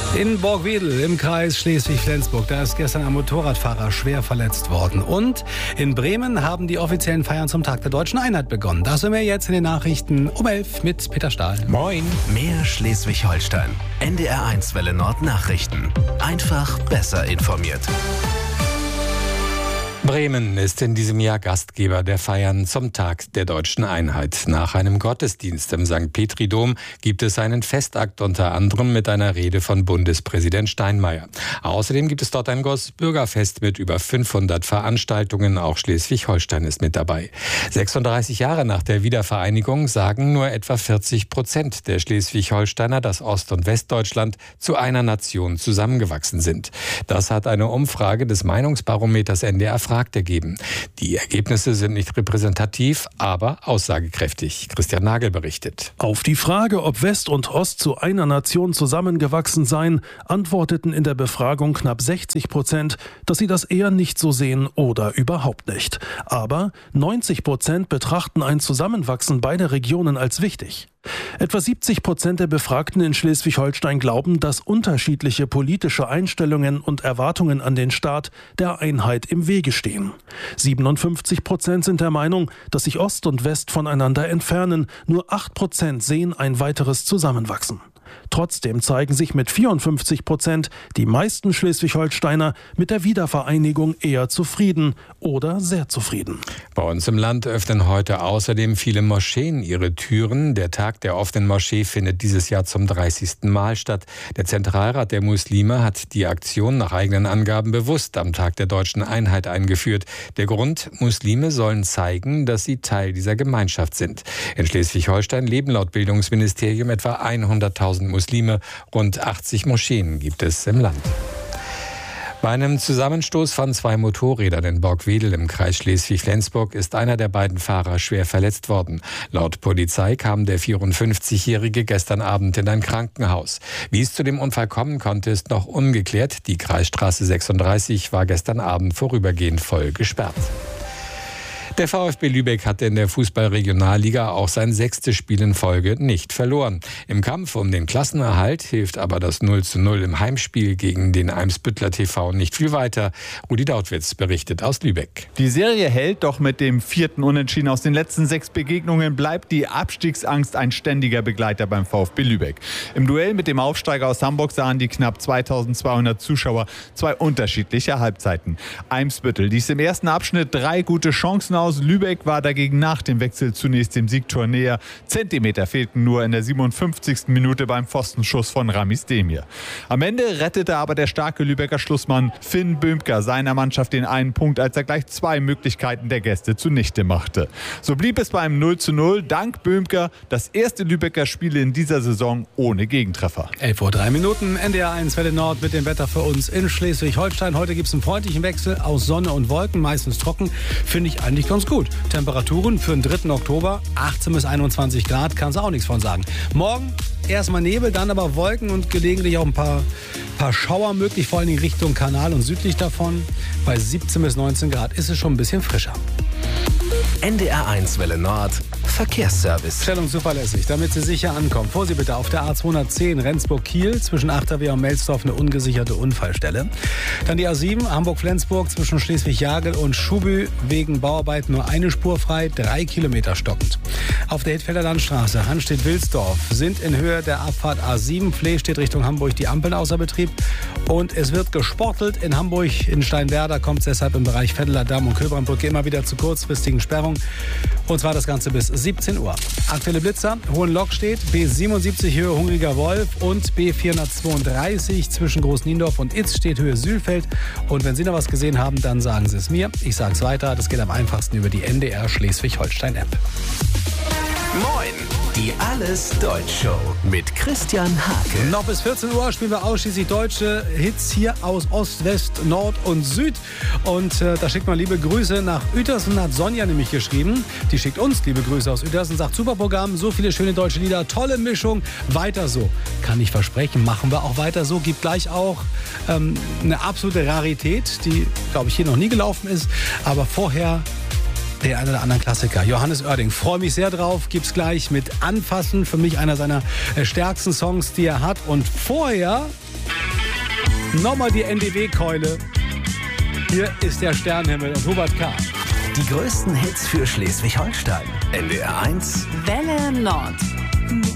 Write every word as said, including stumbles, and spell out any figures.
In Borgwedel im Kreis Schleswig-Flensburg, da ist gestern ein Motorradfahrer schwer verletzt worden. Und in Bremen haben die offiziellen Feiern zum Tag der Deutschen Einheit begonnen. Das sind wir jetzt in den Nachrichten um elf mit Peter Stahl. Moin. Mehr Schleswig-Holstein. N D R eins Welle Nord Nachrichten. Einfach besser informiert. Bremen ist in diesem Jahr Gastgeber der Feiern zum Tag der Deutschen Einheit. Nach einem Gottesdienst im Sankt Petri-Dom gibt es einen Festakt, unter anderem mit einer Rede von Bundespräsident Steinmeier. Außerdem gibt es dort ein großes Bürgerfest mit über fünfhundert Veranstaltungen. Auch Schleswig-Holstein ist mit dabei. sechsunddreißig Jahre nach der Wiedervereinigung sagen nur etwa vierzig Prozent der Schleswig-Holsteiner, dass Ost- und Westdeutschland zu einer Nation zusammengewachsen sind. Das hat eine Umfrage des Meinungsbarometers N D R Fragt ergeben. Die Ergebnisse sind nicht repräsentativ, aber aussagekräftig. Christian Nagel berichtet. Auf die Frage, ob West und Ost zu einer Nation zusammengewachsen seien, antworteten in der Befragung knapp sechzig Prozent, dass sie das eher nicht so sehen oder überhaupt nicht. Aber neunzig Prozent betrachten ein Zusammenwachsen beider Regionen als wichtig. Etwa siebzig Prozent der Befragten in Schleswig-Holstein glauben, dass unterschiedliche politische Einstellungen und Erwartungen an den Staat der Einheit im Wege stehen. siebenundfünfzig Prozent sind der Meinung, dass sich Ost und West voneinander entfernen. Nur acht Prozent sehen ein weiteres Zusammenwachsen. Trotzdem zeigen sich mit vierundfünfzig Prozent die meisten Schleswig-Holsteiner mit der Wiedervereinigung eher zufrieden oder sehr zufrieden. Bei uns im Land öffnen heute außerdem viele Moscheen ihre Türen. Der Tag der offenen Moschee findet dieses Jahr zum dreißigsten Mal statt. Der Zentralrat der Muslime hat die Aktion nach eigenen Angaben bewusst am Tag der Deutschen Einheit eingeführt. Der Grund: Muslime sollen zeigen, dass sie Teil dieser Gemeinschaft sind. In Schleswig-Holstein leben laut Bildungsministerium etwa hunderttausend Muslime. Rund achtzig Moscheen gibt es im Land. Bei einem Zusammenstoß von zwei Motorrädern in Borgwedel im Kreis Schleswig-Flensburg ist einer der beiden Fahrer schwer verletzt worden. Laut Polizei kam der vierundfünfzigjährige gestern Abend in ein Krankenhaus. Wie es zu dem Unfall kommen konnte, ist noch ungeklärt. Die Kreisstraße sechsunddreißig war gestern Abend vorübergehend voll gesperrt. Der VfB Lübeck hatte in der Fußball-Regionalliga auch sein sechstes Spiel in Folge nicht verloren. Im Kampf um den Klassenerhalt hilft aber das null zu null im Heimspiel gegen den Eimsbüttler T V nicht viel weiter. Rudi Dautwitz berichtet aus Lübeck. Die Serie hält, doch mit dem vierten Unentschieden aus den letzten sechs Begegnungen bleibt die Abstiegsangst ein ständiger Begleiter beim VfB Lübeck. Im Duell mit dem Aufsteiger aus Hamburg sahen die knapp zweitausendzweihundert Zuschauer zwei unterschiedliche Halbzeiten. Eimsbüttel ließ im ersten Abschnitt drei gute Chancen aus. Lübeck war dagegen nach dem Wechsel zunächst dem Siegtor näher. Zentimeter fehlten nur in der siebenundfünfzigsten Minute beim Pfostenschuss von Ramis Demir. Am Ende rettete aber der starke Lübecker Schlussmann Finn Böhmker seiner Mannschaft den einen Punkt, als er gleich zwei Möglichkeiten der Gäste zunichte machte. So blieb es beim null zu null. Dank Böhmker das erste Lübecker Spiel in dieser Saison ohne Gegentreffer. elf Uhr drei Minuten, N D R eins Welle Nord mit dem Wetter für uns in Schleswig-Holstein. Heute gibt es einen freundlichen Wechsel aus Sonne und Wolken, meistens trocken. Finde ich eigentlich ganz gut. Temperaturen für den dritten Oktober, achtzehn bis einundzwanzig Grad, kannst du auch nichts von sagen. Morgen erstmal Nebel, dann aber Wolken und gelegentlich auch ein paar, paar Schauer möglich, vor allem in Richtung Kanal und südlich davon. Bei siebzehn bis neunzehn Grad ist es schon ein bisschen frischer. N D R eins Welle Nord Verkehrsservice. Stellung zuverlässig, damit Sie sicher ankommen. Vorsicht bitte auf der A zweihundertzehn Rendsburg-Kiel zwischen Achterwehr und Melsdorf eine ungesicherte Unfallstelle. Dann die A sieben Hamburg-Flensburg zwischen Schleswig-Jagel und Schubü wegen Bauarbeiten nur eine Spur frei, drei Kilometer stockend. Auf der Hittfelder Landstraße Hanstedt-Wilsdorf sind in Höhe der Abfahrt A sieben Flee steht Richtung Hamburg die Ampeln außer Betrieb und es wird gesportelt. In Hamburg, in Steinwerder kommt es deshalb im Bereich Vetteler Damm und Köbrandbrücke immer wieder zu kurzfristigen Sperrungen. Und zwar das Ganze bis siebzehn Uhr. Aktuelle Blitzer, Hohenlock steht, B siebenundsiebzig Höhe Hungriger Wolf und B vierhundertzweiunddreißig zwischen Großniendorf und Itz steht Höhe Sühlfeld. Und wenn Sie noch was gesehen haben, dann sagen Sie es mir. Ich sage es weiter, das geht am einfachsten über die N D R Schleswig-Holstein-App. Moin, die Alles Deutsch Show mit Christian Hake. Noch bis vierzehn Uhr spielen wir ausschließlich deutsche Hits hier aus Ost, West, Nord und Süd. Und äh, da schickt man liebe Grüße nach Uetersen, hat Sonja nämlich geschrieben. Die schickt uns liebe Grüße aus Uetersen, sagt super Programm, so viele schöne deutsche Lieder, tolle Mischung, weiter so. Kann ich versprechen, machen wir auch weiter so. Gibt gleich auch ähm, eine absolute Rarität, die, glaube ich, hier noch nie gelaufen ist. Aber vorher den einen oder anderen Klassiker. Johannes Oerding, freue mich sehr drauf, gibt's gleich mit Anfassen. Für mich einer seiner stärksten Songs, die er hat. Und vorher Nochmal die N D W-Keule. Hier ist der Sternenhimmel und Hubert K. Die größten Hits für Schleswig-Holstein. N D R eins Welle Nord.